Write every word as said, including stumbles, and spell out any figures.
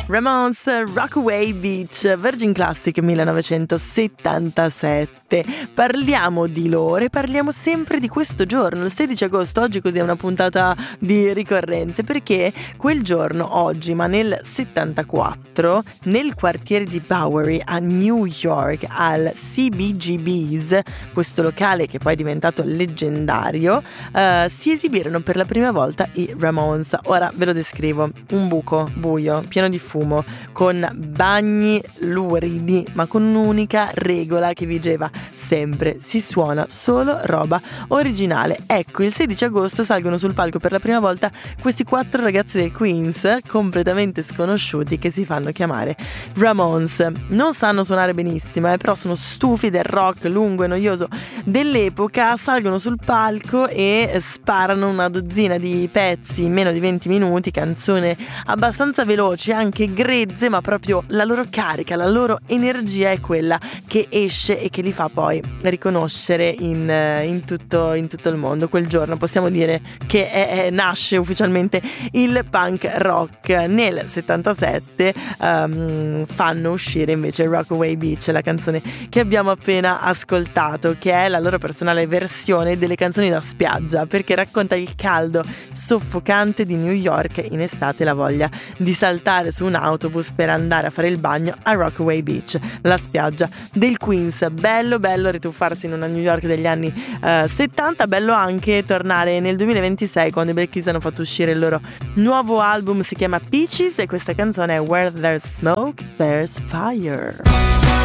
Ramones, Rockaway Beach, Virgin Classic millenovecentosettantasette. Parliamo di loro e parliamo sempre di questo giorno, il sedici agosto. Oggi così è una puntata di ricorrenze, perché quel giorno, oggi, ma nel settantaquattro, nel quartiere di Bowery a New York, al C B G B's, questo locale che poi è diventato leggendario, uh, si esibirono per la prima volta i Ramones. Ora ve lo descrivo: un buco buio, pieno di fumo, con bagni luridi, ma con un'unica regola che vigeva sempre: si suona solo roba originale. Ecco, il sedici agosto salgono sul palco per la prima volta questi quattro ragazzi del Queens, completamente sconosciuti, che si fanno chiamare Ramones. Non sanno suonare benissimo, eh, però sono stufi del rock lungo e noioso dell'epoca, salgono sul palco e sparano una dozzina di pezzi in meno di venti minuti, canzoni abbastanza veloci, anche grezze, ma proprio la loro carica, la loro energia è quella che esce e che li fa poi riconoscere in, in, tutto, in tutto il mondo. Quel giorno possiamo dire che è, è, nasce ufficialmente il punk rock. Nel settantasette um, fanno uscire invece Rockaway Beach, la canzone che abbiamo appena ascoltato, che è la loro personale versione delle canzoni da spiaggia, perché racconta il caldo soffocante di New York in estate, la voglia di saltare su un autobus per andare a fare il bagno a Rockaway Beach, la spiaggia del Queens. Bello bello rituffarsi in una New York degli anni uh, settanta, bello anche tornare nel duemilaventisei, quando i Black Keys hanno fatto uscire il loro nuovo album, si chiama Peaches, e questa canzone è Where There's Smoke There's Fire.